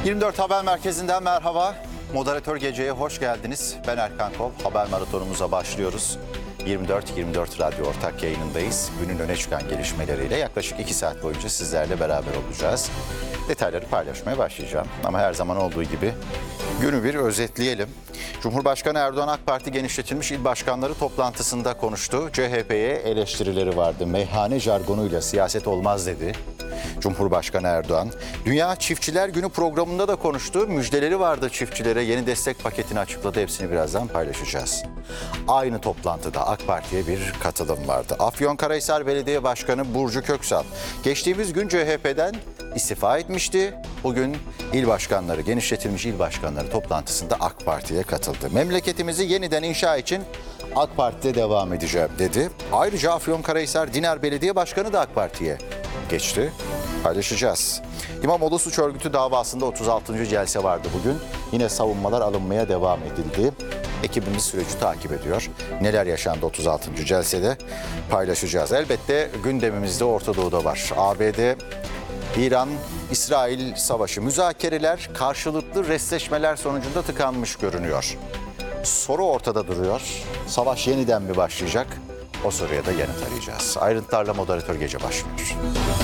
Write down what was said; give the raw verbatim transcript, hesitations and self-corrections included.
yirmi dört Haber Merkezi'nden merhaba. Moderatör Gece'ye hoş geldiniz. Ben Erkan Kol. Haber maratonumuza başlıyoruz. yirmi dört yirmi dört Radyo ortak yayınındayız. Günün öne çıkan gelişmeleriyle yaklaşık iki saat boyunca sizlerle beraber olacağız. Detayları paylaşmaya başlayacağım. Ama her zaman olduğu gibi günü bir özetleyelim. Cumhurbaşkanı Erdoğan AK Parti genişletilmiş il başkanları toplantısında konuştu. C H P'ye eleştirileri vardı. Meyhane jargonuyla siyaset olmaz dedi. Cumhurbaşkanı Erdoğan, Dünya Çiftçiler Günü programında da konuştu. Müjdeleri vardı çiftçilere, yeni destek paketini açıkladı. Hepsini birazdan paylaşacağız. Aynı toplantıda AK Parti'ye bir katılım vardı. Afyonkarahisar Belediye Başkanı Burcu Köksal, geçtiğimiz gün C H P'den istifa etmişti. Bugün il başkanları, genişletilmiş il başkanları toplantısında AK Parti'ye katıldı. Memleketimizi yeniden inşa için AK Parti'de devam edeceğim dedi. Ayrıca Afyonkarahisar Dinar Belediye Başkanı da AK Parti'ye geçti. Paylaşacağız. İmamoğlu suç örgütü davasında otuz altıncı celse vardı bugün. Yine savunmalar alınmaya devam edildi. Ekibimiz süreci takip ediyor. Neler yaşandı otuz altıncı celsede paylaşacağız. Elbette gündemimizde Orta Doğu'da var. A B D, İran, İsrail savaşı, müzakereler karşılıklı restleşmeler sonucunda tıkanmış görünüyor. Soru ortada duruyor. Savaş yeniden mi başlayacak? O soruya da yanıt arayacağız. Ayrıntılarla Moderatör Gece başlıyor.